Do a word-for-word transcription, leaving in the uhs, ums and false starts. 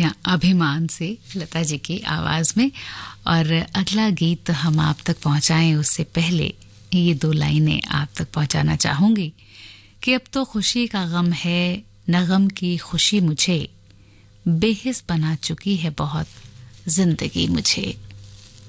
अभिया अभिमान से लता जी की आवाज में। और अगला गीत हम आप तक पहुंचाएं उससे पहले ये दो लाइनें आप तक पहुंचाना चाहूंगी कि अब तो खुशी का गम है, न गम की खुशी मुझे, बेहिस बना चुकी है बहुत जिंदगी मुझे।